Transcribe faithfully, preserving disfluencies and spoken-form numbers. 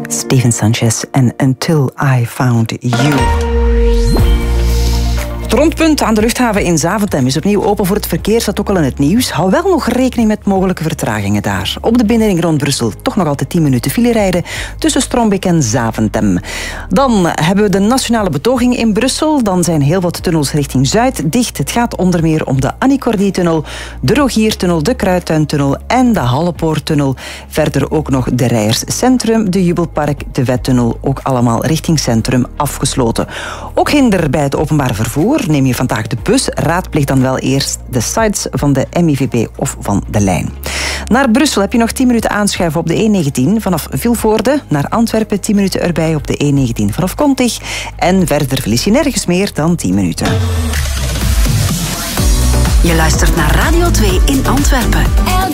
Steven Sanchez en Until I Found You. Het rondpunt aan de luchthaven in Zaventem is opnieuw open voor het verkeer, staat ook al in het nieuws. Hou wel nog rekening met mogelijke vertragingen daar. Op de binnenring rond Brussel toch nog altijd tien minuten file rijden tussen Strombeek en Zaventem. Dan hebben we de nationale betoging in Brussel. Dan zijn heel wat tunnels richting Zuid dicht. Het gaat onder meer om de Annie Cordy-tunnel, de Rogiertunnel, de Kruidtuintunnel en de Hallepoorttunnel. Verder ook nog de Rijers Centrum, de Jubelpark, de Vettunnel, ook allemaal richting Centrum afgesloten. Ook hinder bij het openbaar vervoer. Neem je vandaag de bus, raadpleeg dan wel eerst de sites van de M I V B of van de lijn. Naar Brussel heb je nog tien minuten aanschuiven op de E negentien vanaf Vilvoorde. Naar Antwerpen tien minuten erbij op de E negentien vanaf Kontig. En verder verlies je nergens meer dan tien minuten. Je luistert naar Radio twee in Antwerpen.